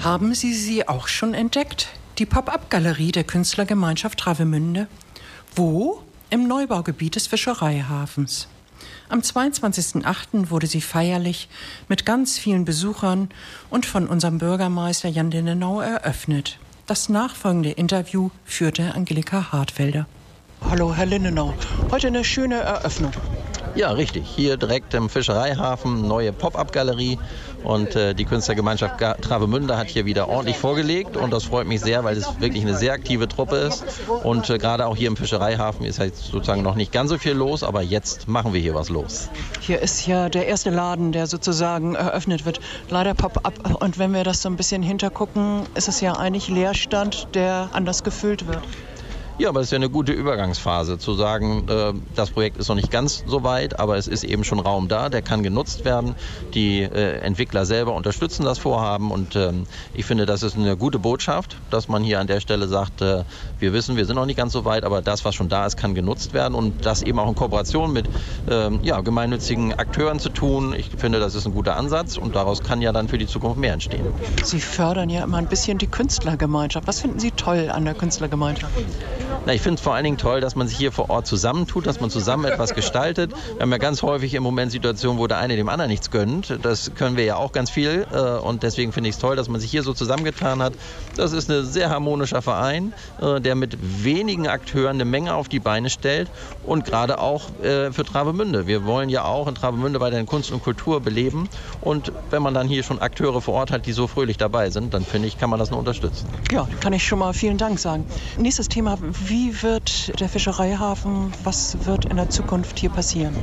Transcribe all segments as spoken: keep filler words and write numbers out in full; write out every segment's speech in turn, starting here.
Haben Sie sie auch schon entdeckt? Die Pop-up-Galerie der Künstlergemeinschaft Travemünde. Wo? Im Neubaugebiet des Fischereihafens. Am zweiundzwanzigsten achten wurde sie feierlich mit ganz vielen Besuchern und von unserem Bürgermeister Jan Lindenau eröffnet. Das nachfolgende Interview führte Angelika Hartfelder. Hallo, Herr Lindenau. Heute eine schöne Eröffnung. Ja, richtig. Hier direkt im Fischereihafen, neue Pop-up-Galerie. Und äh, die Künstlergemeinschaft Travemünde hat hier wieder ordentlich vorgelegt. Und das freut mich sehr, weil es wirklich eine sehr aktive Truppe ist. Und äh, gerade auch hier im Fischereihafen ist jetzt sozusagen noch nicht ganz so viel los. Aber jetzt machen wir hier was los. Hier ist ja der erste Laden, der sozusagen eröffnet wird. Leider Pop-up. Und wenn wir das so ein bisschen hintergucken, ist es ja eigentlich Leerstand, der anders gefüllt wird. Ja, aber es ist ja eine gute Übergangsphase, zu sagen, äh, das Projekt ist noch nicht ganz so weit, aber es ist eben schon Raum da, der kann genutzt werden. Die äh, Entwickler selber unterstützen das Vorhaben und ähm, ich finde, das ist eine gute Botschaft, dass man hier an der Stelle sagt, äh, wir wissen, wir sind noch nicht ganz so weit, aber das, was schon da ist, kann genutzt werden und das eben auch in Kooperation mit ähm, ja, gemeinnützigen Akteuren zu tun. Ich finde, das ist ein guter Ansatz und daraus kann ja dann für die Zukunft mehr entstehen. Sie fördern ja immer ein bisschen die Künstlergemeinschaft. Was finden Sie toll an der Künstlergemeinschaft? Na, ich finde es vor allen Dingen toll, dass man sich hier vor Ort zusammentut, dass man zusammen etwas gestaltet. Wir haben ja ganz häufig im Moment Situationen, wo der eine dem anderen nichts gönnt. Das können wir ja auch ganz viel und deswegen finde ich es toll, dass man sich hier so zusammengetan hat. Das ist ein sehr harmonischer Verein, der mit wenigen Akteuren eine Menge auf die Beine stellt und gerade auch für Travemünde. Wir wollen ja auch in Travemünde weiterhin Kunst und Kultur beleben und wenn man dann hier schon Akteure vor Ort hat, die so fröhlich dabei sind, dann finde ich, kann man das nur unterstützen. Ja, kann ich schon mal vielen Dank sagen. Nächstes Thema. Wie wird der Fischereihafen, was wird in der Zukunft hier passieren?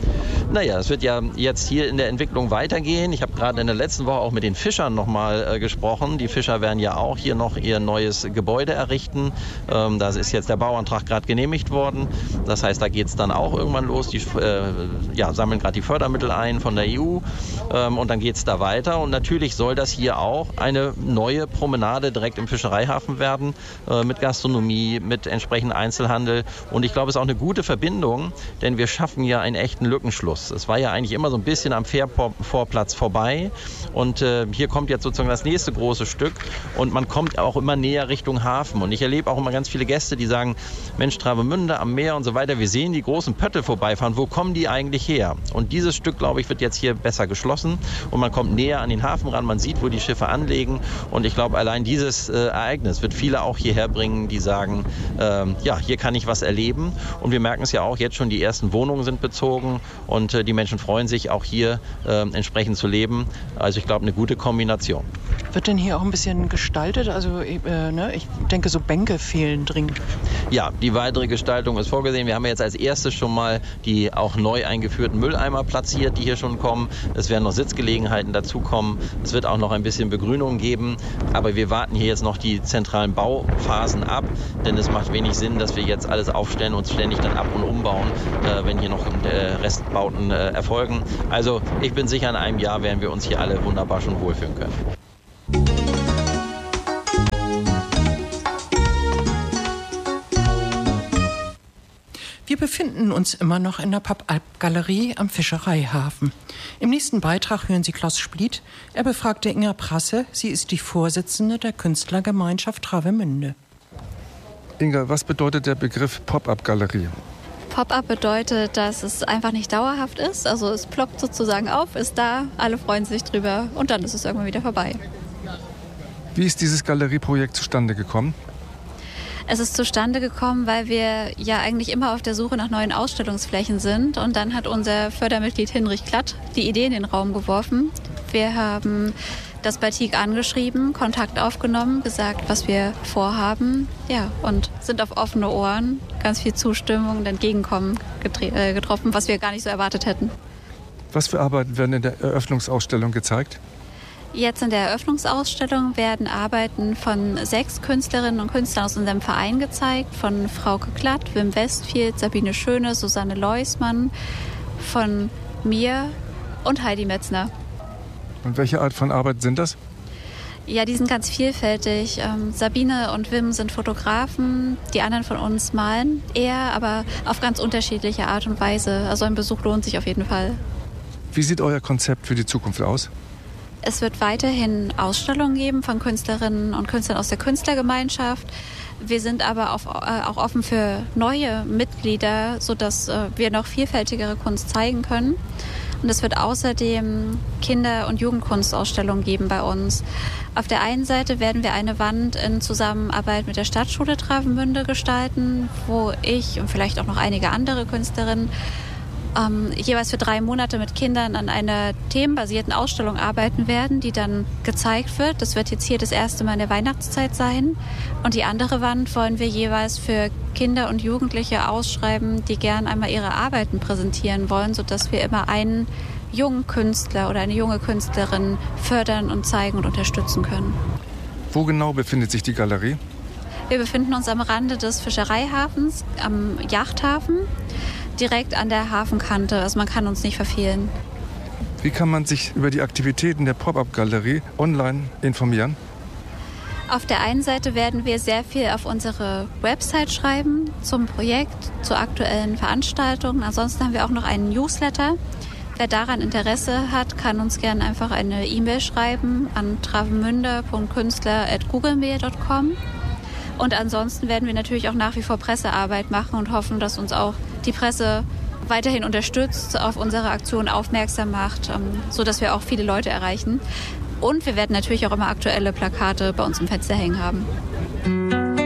Naja, es wird ja jetzt hier in der Entwicklung weitergehen. Ich habe gerade in der letzten Woche auch mit den Fischern nochmal äh, gesprochen. Die Fischer werden ja auch hier noch ihr neues Gebäude errichten. Ähm, da ist jetzt der Bauantrag gerade genehmigt worden. Das heißt, da geht es dann auch irgendwann los. Die äh, ja, sammeln gerade die Fördermittel ein von der E U ähm, und dann geht es da weiter. Und natürlich soll das hier auch eine neue Promenade direkt im Fischereihafen werden, äh, mit Gastronomie, mit entsprechenden Einzelhandel. Und ich glaube, es ist auch eine gute Verbindung, denn wir schaffen ja einen echten Lückenschluss. Es war ja eigentlich immer so ein bisschen am Fährvorplatz vorbei und äh, hier kommt jetzt sozusagen das nächste große Stück und man kommt auch immer näher Richtung Hafen. Und ich erlebe auch immer ganz viele Gäste, die sagen, Mensch, Travemünde am Meer und so weiter, wir sehen die großen Pötte vorbeifahren, wo kommen die eigentlich her? Und dieses Stück, glaube ich, wird jetzt hier besser geschlossen und man kommt näher an den Hafen ran, man sieht, wo die Schiffe anlegen und ich glaube, allein dieses äh, Ereignis wird viele auch hierher bringen, die sagen, ähm, ja, hier kann ich was erleben und wir merken es ja auch, jetzt schon die ersten Wohnungen sind bezogen und äh, die Menschen freuen sich auch hier äh, entsprechend zu leben. Also ich glaube, eine gute Kombination. Wird denn hier auch ein bisschen gestaltet? Also äh, ne? Ich denke, so Bänke fehlen dringend. Ja, die weitere Gestaltung ist vorgesehen. Wir haben jetzt als erstes schon mal die auch neu eingeführten Mülleimer platziert, die hier schon kommen. Es werden noch Sitzgelegenheiten dazukommen. Es wird auch noch ein bisschen Begrünung geben. Aber wir warten hier jetzt noch die zentralen Bauphasen ab, denn es macht wenig Sinn, dass wir jetzt alles aufstellen und ständig dann ab- und umbauen, äh, wenn hier noch äh, Restbauten äh, erfolgen. Also ich bin sicher, in einem Jahr werden wir uns hier alle wunderbar schon wohlfühlen können. Wir befinden uns immer noch in der Pop-up-Galerie am Fischereihafen. Im nächsten Beitrag hören Sie Klaus Spliet. Er befragte Inga Prasse. Sie ist die Vorsitzende der Künstlergemeinschaft Travemünde. Inga, was bedeutet der Begriff Pop-up-Galerie? Pop-up bedeutet, dass es einfach nicht dauerhaft ist. Also es ploppt sozusagen auf, ist da, alle freuen sich drüber und dann ist es irgendwann wieder vorbei. Wie ist dieses Galerieprojekt zustande gekommen? Es ist zustande gekommen, weil wir ja eigentlich immer auf der Suche nach neuen Ausstellungsflächen sind. Und dann hat unser Fördermitglied Hinrich Klatt die Idee in den Raum geworfen. Wir haben das Batik angeschrieben, Kontakt aufgenommen, gesagt, was wir vorhaben. Ja, und sind auf offene Ohren, ganz viel Zustimmung und Entgegenkommen getre- äh, getroffen, was wir gar nicht so erwartet hätten. Was für Arbeiten werden in der Eröffnungsausstellung gezeigt? Jetzt in der Eröffnungsausstellung werden Arbeiten von sechs Künstlerinnen und Künstlern aus unserem Verein gezeigt. Von Frauke Klatt, Wim Westfield, Sabine Schöne, Susanne Leusmann, von mir und Heidi Metzner. Und welche Art von Arbeit sind das? Ja, die sind ganz vielfältig. Ähm, Sabine und Wim sind Fotografen, die anderen von uns malen eher, aber auf ganz unterschiedliche Art und Weise. Also ein Besuch lohnt sich auf jeden Fall. Wie sieht euer Konzept für die Zukunft aus? Es wird weiterhin Ausstellungen geben von Künstlerinnen und Künstlern aus der Künstlergemeinschaft. Wir sind aber auf, äh, auch offen für neue Mitglieder, sodass äh, wir noch vielfältigere Kunst zeigen können. Und es wird außerdem Kinder- und Jugendkunstausstellungen geben bei uns. Auf der einen Seite werden wir eine Wand in Zusammenarbeit mit der Stadtschule Travemünde gestalten, wo ich und vielleicht auch noch einige andere Künstlerinnen ähm, jeweils für drei Monate mit Kindern an einer themenbasierten Ausstellung arbeiten werden, die dann gezeigt wird. Das wird jetzt hier das erste Mal in der Weihnachtszeit sein. Und die andere Wand wollen wir jeweils für Kinder und Jugendliche ausschreiben, die gern einmal ihre Arbeiten präsentieren wollen, sodass wir immer einen jungen Künstler oder eine junge Künstlerin fördern und zeigen und unterstützen können. Wo genau befindet sich die Galerie? Wir befinden uns am Rande des Fischereihafens, am Yachthafen, direkt an der Hafenkante. Also man kann uns nicht verfehlen. Wie kann man sich über die Aktivitäten der Pop-up-Galerie online informieren? Auf der einen Seite werden wir sehr viel auf unsere Website schreiben zum Projekt, zu aktuellen Veranstaltungen. Ansonsten haben wir auch noch einen Newsletter. Wer daran Interesse hat, kann uns gerne einfach eine E-Mail schreiben an travemünde punkt künstler at googlemail punkt com. Und ansonsten werden wir natürlich auch nach wie vor Pressearbeit machen und hoffen, dass uns auch die Presse weiterhin unterstützt, auf unsere Aktion aufmerksam macht, sodass wir auch viele Leute erreichen. Und wir werden natürlich auch immer aktuelle Plakate bei uns im Fenster hängen haben.